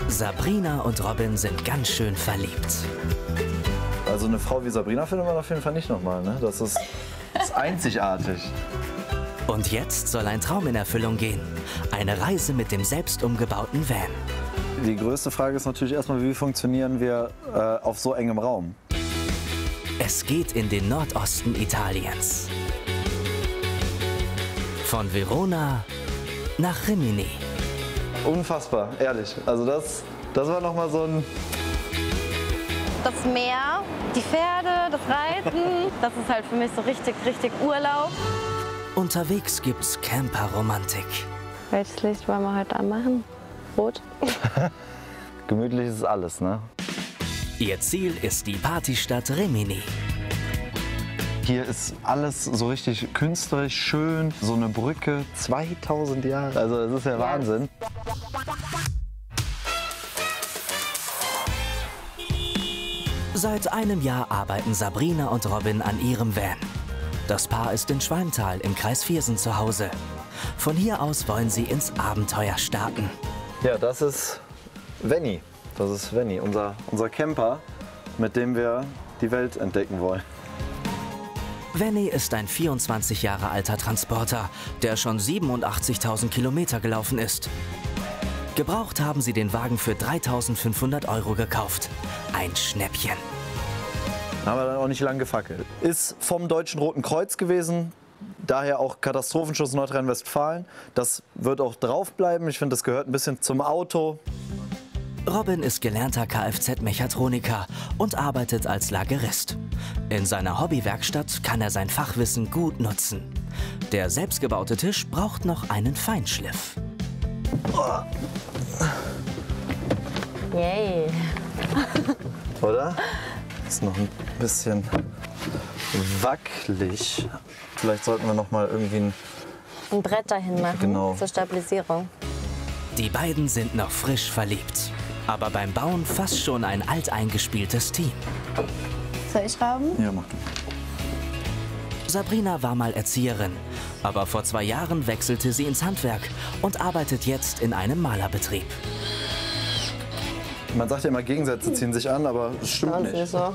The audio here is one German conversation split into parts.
Sabrina und Robin sind ganz schön verliebt. Also eine Frau wie Sabrina findet man auf jeden Fall nicht nochmal, ne? Das ist einzigartig. Und jetzt soll ein Traum in Erfüllung gehen. Eine Reise mit dem selbst umgebauten Van. Die größte Frage ist natürlich erstmal, wie funktionieren wir auf so engem Raum? Es geht in den Nordosten Italiens. Von Verona nach Rimini. Unfassbar, ehrlich. Also das war nochmal so ein... Das Meer, die Pferde, das Reiten, das ist halt für mich so richtig Urlaub. Unterwegs gibt's Camper-Romantik. Welches Licht wollen wir heute anmachen? Rot? Gemütlich ist alles, ne? Ihr Ziel ist die Partystadt Rimini. Hier ist alles so richtig künstlerisch schön. So eine Brücke, 2000 Jahre. Also das ist ja Wahnsinn. Seit einem Jahr arbeiten Sabrina und Robin an ihrem Van. Das Paar ist in Schwalmtal im Kreis Viersen zu Hause. Von hier aus wollen sie ins Abenteuer starten. Ja, das ist Venny. Das ist Venny, unser Camper, mit dem wir die Welt entdecken wollen. Venny ist ein 24 Jahre alter Transporter, der schon 87.000 Kilometer gelaufen ist. Gebraucht haben sie den Wagen für 3.500 € gekauft. Ein Schnäppchen. Haben wir dann auch nicht lange gefackelt. Ist vom Deutschen Roten Kreuz gewesen, daher auch Katastrophenschutz Nordrhein-Westfalen. Das wird auch drauf bleiben. Ich finde, das gehört ein bisschen zum Auto. Robin ist gelernter Kfz-Mechatroniker und arbeitet als Lagerist. In seiner Hobbywerkstatt kann er sein Fachwissen gut nutzen. Der selbstgebaute Tisch braucht noch einen Feinschliff. Yay! Oder? Ist noch ein bisschen wackelig. Vielleicht sollten wir noch mal irgendwie Ein Brett dahin machen, Genau. zur Stabilisierung. Die beiden sind noch frisch verliebt. Aber beim Bauen fast schon ein alteingespieltes Team. Soll ich schrauben? Ja, mach du. Sabrina war mal Erzieherin, aber vor 2 Jahren wechselte sie ins Handwerk und arbeitet jetzt in einem Malerbetrieb. Man sagt ja immer, Gegensätze ziehen sich an, aber es stimmt nicht. So.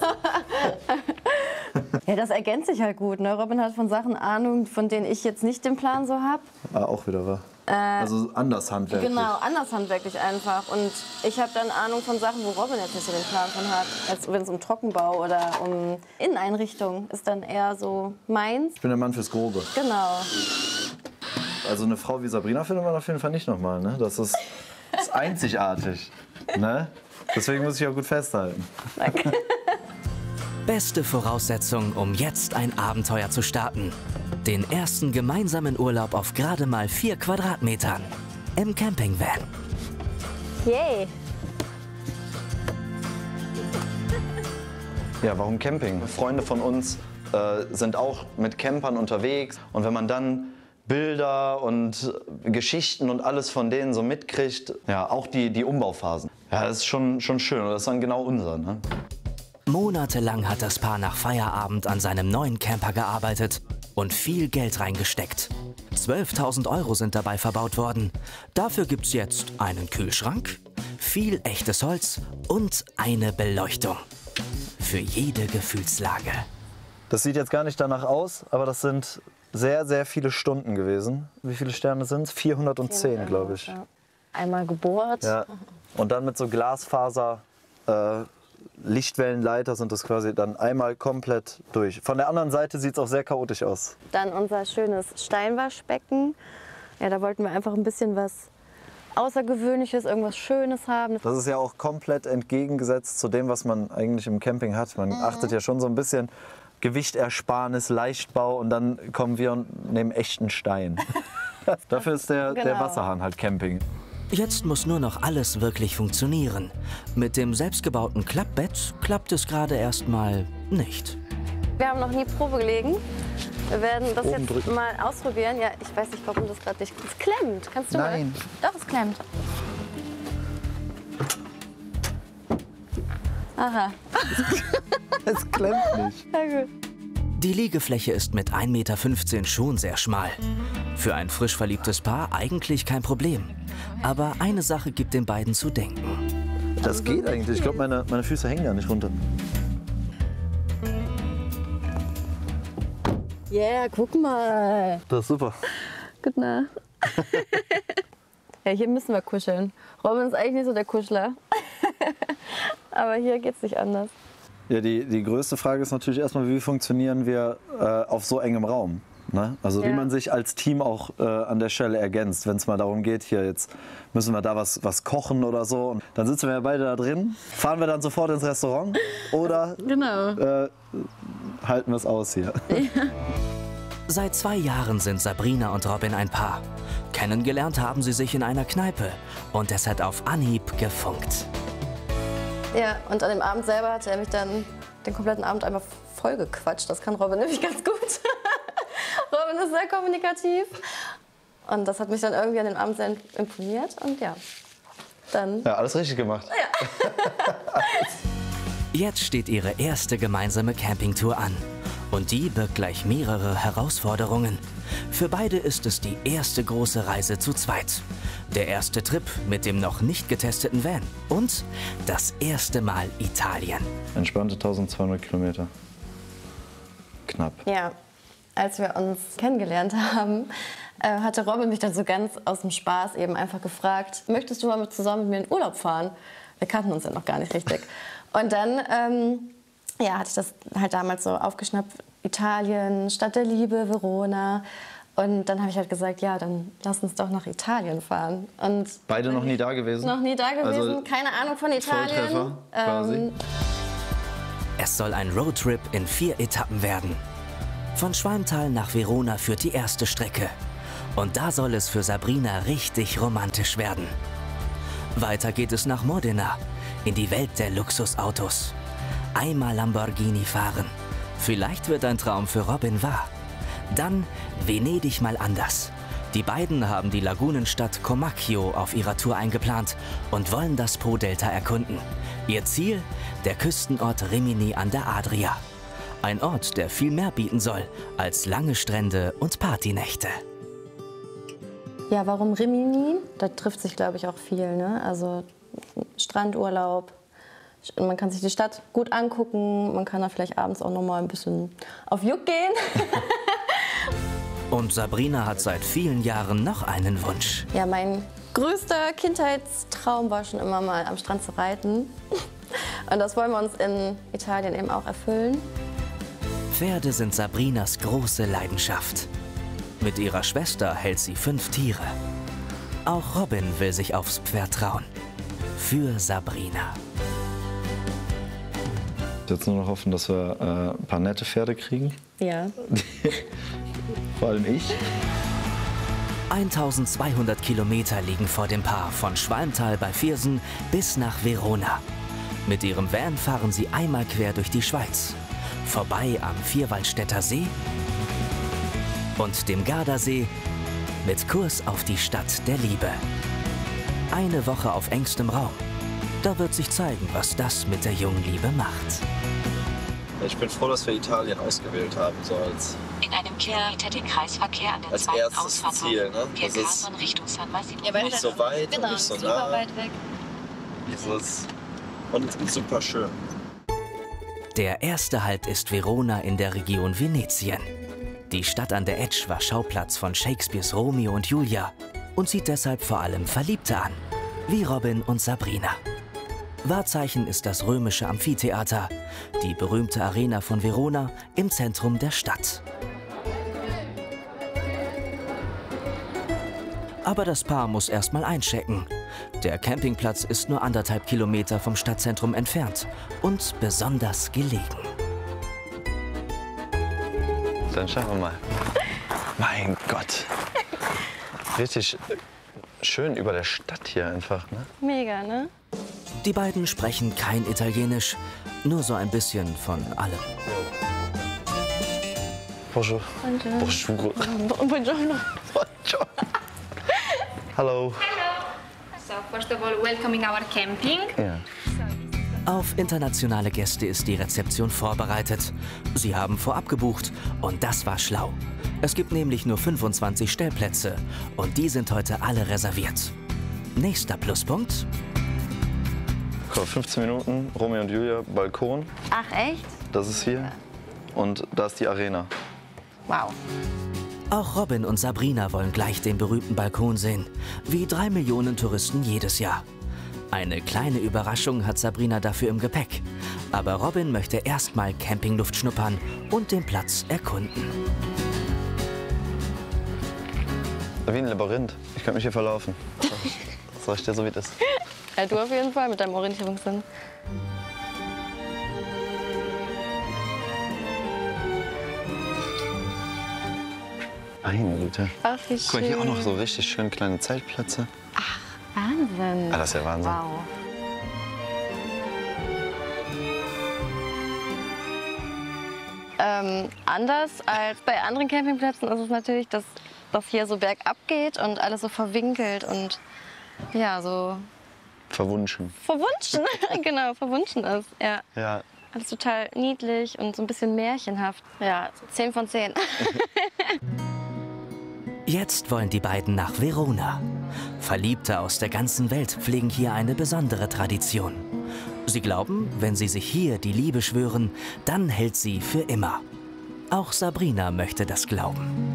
Ja, das ergänzt sich halt gut. Ne? Robin hat von Sachen Ahnung, von denen ich jetzt nicht den Plan so habe. Ah, auch wieder wahr. Also anders handwerklich. Genau, anders handwerklich einfach. Und ich habe dann Ahnung von Sachen, wo Robin jetzt nicht so den Plan von hat. Als wenn es um Trockenbau oder um Inneneinrichtung ist dann eher so meins. Ich bin der Mann fürs Grobe. Genau. Also eine Frau wie Sabrina findet man auf jeden Fall nicht nochmal. Ne? Das ist einzigartig. Ne? Deswegen muss ich auch gut festhalten. Danke. Beste Voraussetzung, um jetzt ein Abenteuer zu starten. Den ersten gemeinsamen Urlaub auf gerade mal 4 Quadratmetern. Im Campingvan. Yay. Ja, warum Camping? Freunde von uns sind auch mit Campern unterwegs. Und wenn man dann Bilder und Geschichten und alles von denen so mitkriegt, ja, auch die Umbauphasen. Ja, das ist schon schön. Und das ist dann genau unser. Ne? Monatelang hat das Paar nach Feierabend an seinem neuen Camper gearbeitet und viel Geld reingesteckt. 12.000 € sind dabei verbaut worden. Dafür gibt's jetzt einen Kühlschrank, viel echtes Holz und eine Beleuchtung. Für jede Gefühlslage. Das sieht jetzt gar nicht danach aus, aber das sind sehr, sehr viele Stunden gewesen. Wie viele Sterne sind es? 410, glaube ich. Ja. Einmal gebohrt. Ja. Und dann mit so Glasfaser Lichtwellenleiter sind das quasi dann einmal komplett durch. Von der anderen Seite sieht es auch sehr chaotisch aus. Dann unser schönes Steinwaschbecken. Ja, da wollten wir einfach ein bisschen was Außergewöhnliches, irgendwas Schönes haben. Das ist ja auch komplett entgegengesetzt zu dem, was man eigentlich im Camping hat. Man achtet ja schon so ein bisschen Gewichtersparnis, Leichtbau und dann kommen wir und nehmen echten Stein. Dafür ist der Wasserhahn halt Camping. Jetzt muss nur noch alles wirklich funktionieren. Mit dem selbstgebauten Klappbett klappt es gerade erstmal nicht. Wir haben noch nie Probe gelegen. Wir werden das Oben jetzt drücken. mal ausprobieren. Ja, ich weiß nicht, warum das gerade nicht... Es klemmt. Kannst du Nein. mal? Doch, es klemmt. Aha. Es klemmt nicht. Na gut. Die Liegefläche ist mit 1,15 Meter schon sehr schmal. Für ein frisch verliebtes Paar eigentlich kein Problem. Aber eine Sache gibt den beiden zu denken. Das geht eigentlich. Ich glaube, meine Füße hängen gar nicht runter. Yeah, guck mal. Das ist super. Gute Nacht. Ja, hier müssen wir kuscheln. Robin ist eigentlich nicht so der Kuschler. Aber hier geht's nicht anders. Ja, die größte Frage ist natürlich erstmal, wie funktionieren wir auf so engem Raum? Ne? Also wie man sich als Team auch an der Stelle ergänzt, wenn es mal darum geht, hier jetzt müssen wir da was kochen oder so. Und dann sitzen wir ja beide da drin. Fahren wir dann sofort ins Restaurant oder halten wir es aus hier? Ja. Seit 2 Jahren sind Sabrina und Robin ein Paar. Kennengelernt haben sie sich in einer Kneipe und es hat auf Anhieb gefunkt. Ja, und an dem Abend selber hatte er mich dann den kompletten Abend einmal vollgequatscht. Das kann Robin nämlich ganz gut. Robin ist sehr kommunikativ. Und das hat mich dann irgendwie an dem Abend sehr imponiert. Und ja, dann... Ja, alles richtig gemacht. Ja. Jetzt steht ihre erste gemeinsame Campingtour an. Und die birgt gleich mehrere Herausforderungen. Für beide ist es die erste große Reise zu zweit. Der erste Trip mit dem noch nicht getesteten Van. Und das erste Mal Italien. Entspannte 1200 Kilometer. Knapp. Ja, als wir uns kennengelernt haben, hatte Robin mich dann so ganz aus dem Spaß eben einfach gefragt, möchtest du mal zusammen mit mir in Urlaub fahren? Wir kannten uns ja noch gar nicht richtig. Und dann hatte ich das halt damals so aufgeschnappt, Italien, Stadt der Liebe, Verona. Und dann habe ich halt gesagt, ja, dann lass uns doch nach Italien fahren. Und beide noch nie da gewesen? Noch nie da gewesen, also keine Ahnung von Italien. Volltreffer, quasi. Es soll ein Roadtrip in 4 Etappen werden. Von Schwalmtal nach Verona führt die erste Strecke. Und da soll es für Sabrina richtig romantisch werden. Weiter geht es nach Modena, in die Welt der Luxusautos. Einmal Lamborghini fahren. Vielleicht wird ein Traum für Robin wahr. Dann Venedig mal anders. Die beiden haben die Lagunenstadt Comacchio auf ihrer Tour eingeplant und wollen das Po-Delta erkunden. Ihr Ziel? Der Küstenort Rimini an der Adria. Ein Ort, der viel mehr bieten soll als lange Strände und Partynächte. Ja, warum Rimini? Da trifft sich, glaube ich, auch viel. Ne? Also Strandurlaub. Man kann sich die Stadt gut angucken. Man kann da vielleicht abends auch noch mal ein bisschen auf Juck gehen. Und Sabrina hat seit vielen Jahren noch einen Wunsch. Ja, mein größter Kindheitstraum war schon immer mal am Strand zu reiten. Und das wollen wir uns in Italien eben auch erfüllen. Pferde sind Sabrinas große Leidenschaft. Mit ihrer Schwester hält sie 5 Tiere. Auch Robin will sich aufs Pferd trauen. Für Sabrina. Jetzt nur noch hoffen, dass wir ein paar nette Pferde kriegen. Ja. Vor allem ich. 1200 Kilometer liegen vor dem Paar von Schwalmtal bei Viersen bis nach Verona. Mit ihrem Van fahren sie einmal quer durch die Schweiz. Vorbei am Vierwaldstätter See und dem Gardasee mit Kurs auf die Stadt der Liebe. Eine Woche auf engstem Raum. Da wird sich zeigen, was das mit der Jungliebe macht. Ich bin froh, dass wir Italien ausgewählt haben, so als in einem Kilometer den Kreisverkehr an der als zweiten erstes Ausfahrt. Ziel, ne? Wir Das ist kamen Richtung San Martino. nicht so weit und nicht so nah. weit weg. Und es ist super schön. Der erste Halt ist Verona in der Region Venetien. Die Stadt an der Etsch war Schauplatz von Shakespeares Romeo und Julia und zieht deshalb vor allem Verliebte an, wie Robin und Sabrina. Wahrzeichen ist das römische Amphitheater, die berühmte Arena von Verona im Zentrum der Stadt. Aber das Paar muss erst mal einchecken. Der Campingplatz ist nur 1,5 Kilometer vom Stadtzentrum entfernt und besonders gelegen. Dann schauen wir mal. Mein Gott. Richtig schön über der Stadt hier einfach, ne? Mega, ne? Die beiden sprechen kein Italienisch, nur so ein bisschen von allem. Bonjour. Buongiorno. Bonjour. Buongiorno. Bonjour. Hallo. So, first of all, welcome in our camping. Ja. Auf internationale Gäste ist die Rezeption vorbereitet. Sie haben vorab gebucht und das war schlau. Es gibt nämlich nur 25 Stellplätze und die sind heute alle reserviert. Nächster Pluspunkt? 15 Minuten, Romeo und Julia, Balkon. Ach, echt? Das ist hier. Und da ist die Arena. Wow. Auch Robin und Sabrina wollen gleich den berühmten Balkon sehen. Wie 3 Millionen Touristen jedes Jahr. Eine kleine Überraschung hat Sabrina dafür im Gepäck. Aber Robin möchte erstmal Campingluft schnuppern und den Platz erkunden. Wie ein Labyrinth. Ich könnte mich hier verlaufen. Sag ich dir so, wie das ist. Ja, du auf jeden Fall mit deinem Orientierungssinn. Meine Güte. Ach, wie schön. Guck mal, hier auch noch so richtig schön kleine Zeltplätze. Wahnsinn. Ah, das ist ja Wahnsinn. Wow. Anders als bei anderen Campingplätzen ist es natürlich, dass das hier so bergab geht und alles so verwinkelt und ja, so Verwunschen. verwunschen. Genau, verwunschen ist. Ja. Ja. Alles total niedlich und so ein bisschen märchenhaft. Ja, 10 von 10. Jetzt wollen die beiden nach Verona. Verliebte aus der ganzen Welt pflegen hier eine besondere Tradition. Sie glauben, wenn sie sich hier die Liebe schwören, dann hält sie für immer. Auch Sabrina möchte das glauben.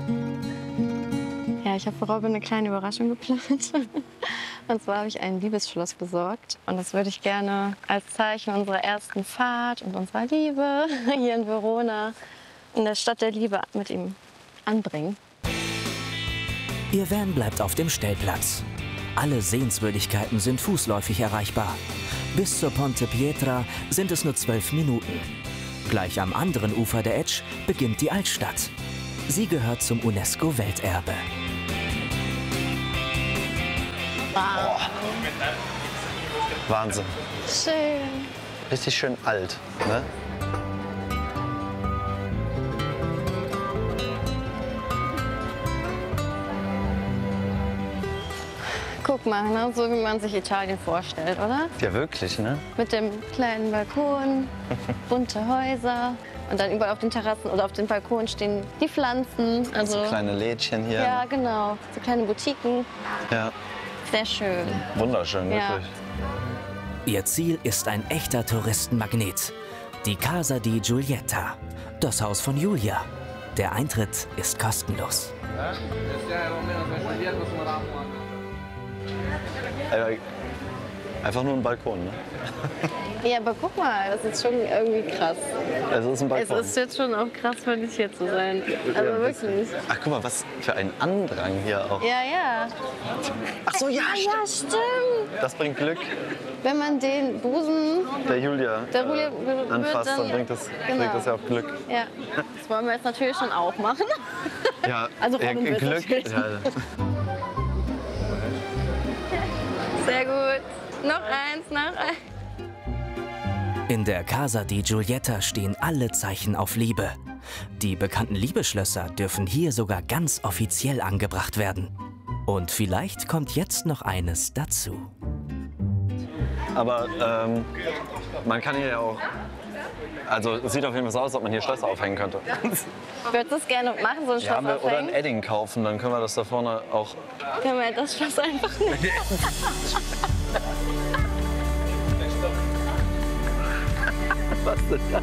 Ja, ich habe für Robin eine kleine Überraschung geplant. Und zwar habe ich ein Liebesschloss besorgt. Und das würde ich gerne als Zeichen unserer ersten Fahrt und unserer Liebe hier in Verona, in der Stadt der Liebe, mit ihm anbringen. Ihr Van bleibt auf dem Stellplatz. Alle Sehenswürdigkeiten sind fußläufig erreichbar. Bis zur Ponte Pietra sind es nur 12 Minuten. Gleich am anderen Ufer der Etsch beginnt die Altstadt. Sie gehört zum UNESCO-Welterbe. Wahnsinn. Schön. Richtig schön alt, ne? Guck mal, ne? So wie man sich Italien vorstellt, oder? Ja, wirklich, ne? Mit dem kleinen Balkon, bunte Häuser. Und dann überall auf den Terrassen oder auf den Balkonen stehen die Pflanzen. Also, So kleine Lädchen hier. ja, genau. So kleine Boutiquen. Ja. Sehr schön. Wunderschön, Ja. wirklich. Ihr Ziel ist ein echter Touristenmagnet. Die Casa di Giulietta, das Haus von Julia. Der Eintritt ist kostenlos. Einfach nur ein Balkon, ne? Ja, aber guck mal, das ist schon irgendwie krass. Es ist ein Es Balkon. ist jetzt schon auch krass, für dich hier zu sein. Also wirklich. Ach, guck mal, was für ein Andrang hier auch. Ja, ja. Ach so, ja, Ah, ja, stimmt. Das bringt Glück. Wenn man den Busen Der Julia der Julia berührt, anfasst, dann bringt das ja auch Glück. Ja, das wollen wir jetzt natürlich schon auch machen. Ja, Also ja, Robin will Glück. natürlich. Ja. Sehr gut. Noch eins, noch eins. In der Casa di Giulietta stehen alle Zeichen auf Liebe. Die bekannten Liebesschlösser dürfen hier sogar ganz offiziell angebracht werden. Und vielleicht kommt jetzt noch eines dazu. Aber man kann hier ja auch. Also es sieht auf jeden Fall so aus, als ob man hier Schlösser aufhängen könnte. Würdest du es gerne machen, so ein Schloss Ja, oder ein aufhängen? Edding kaufen, dann können wir das da vorne auch. Können wir das Schloss einfach nehmen? Was ist das?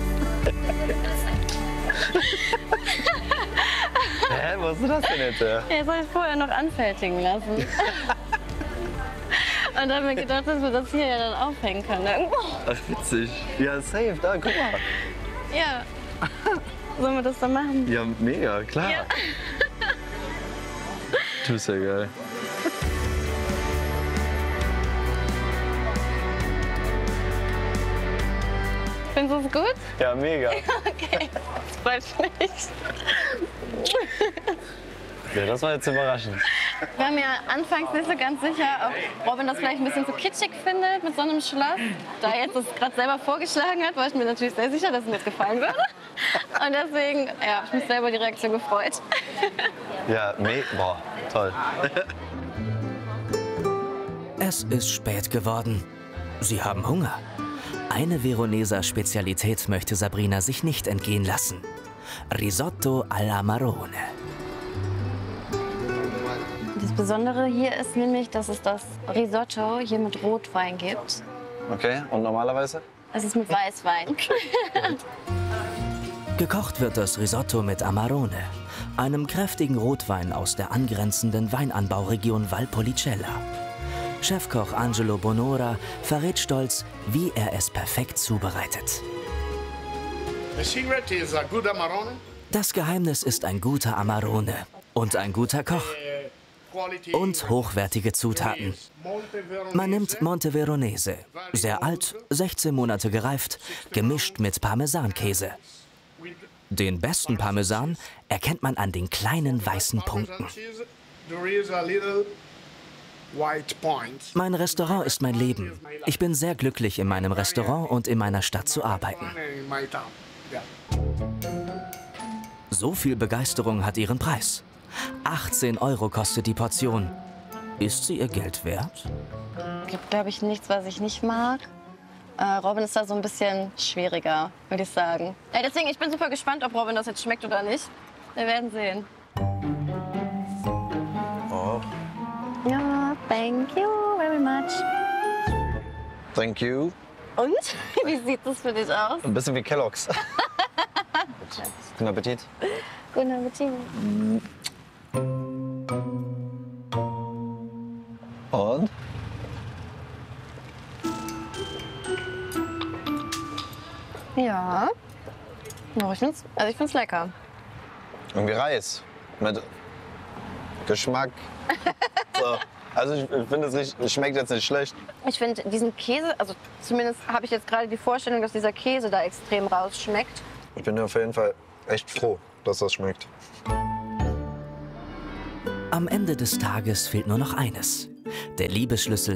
Hä, wo hast du das denn jetzt her? Er soll es vorher noch anfertigen lassen. Und dann haben wir gedacht, dass wir das hier ja dann aufhängen können irgendwo. Ach, witzig. Ja, safe, da, guck mal. Ja. Sollen wir das dann machen? Ja, mega, klar. Ja. Du bist ja geil. Findest du es gut? Ja, mega. Okay, das freut mich. Ja, das war jetzt überraschend. Wir waren ja anfangs nicht so ganz sicher, ob Robin das vielleicht ein bisschen zu kitschig findet mit so einem Schloss. Da er jetzt das gerade selber vorgeschlagen hat, war ich mir natürlich sehr sicher, dass ihm das gefallen würde. Und deswegen, ja, habe ich mich selber die Reaktion gefreut. Ja, boah, toll. Es ist spät geworden. Sie haben Hunger. Eine Veroneser Spezialität möchte Sabrina sich nicht entgehen lassen. Risotto alla Marone. Das Besondere hier ist nämlich, dass es das Risotto hier mit Rotwein gibt. Okay, und normalerweise? Es ist mit Weißwein. Gekocht wird das Risotto mit Amarone, einem kräftigen Rotwein aus der angrenzenden Weinanbauregion Valpolicella. Chefkoch Angelo Bonora verrät stolz, wie er es perfekt zubereitet. The secret is a good Amarone. Das Geheimnis ist ein guter Amarone und ein guter Koch und hochwertige Zutaten. Man nimmt Monte Veronese, sehr alt, 16 Monate gereift, gemischt mit Parmesankäse. Den besten Parmesan erkennt man an den kleinen weißen Punkten. Mein Restaurant ist mein Leben. Ich bin sehr glücklich, in meinem Restaurant und in meiner Stadt zu arbeiten. So viel Begeisterung hat ihren Preis. 18 € kostet die Portion. Ist sie ihr Geld wert? Es gibt, glaube ich, nichts, was ich nicht mag. Robin ist da so ein bisschen schwieriger, würde ich sagen. Ja, deswegen, ich bin super gespannt, ob Robin das jetzt schmeckt oder nicht. Wir werden sehen. Oh. Ja, thank you very much. Thank you. Und? Wie sieht das für dich aus? Ein bisschen wie Kellogg's. Guten Appetit. Guten Appetit. Und? Ja. Ja, ich find's lecker. Irgendwie Reis. Mit Geschmack. So. Also ich finde, es schmeckt jetzt nicht schlecht. Ich finde diesen Käse, also zumindest habe ich jetzt gerade die Vorstellung, dass dieser Käse da extrem rausschmeckt. Ich bin auf jeden Fall echt froh, dass das schmeckt. Am Ende des Tages fehlt nur noch eines: der Liebesschlüssel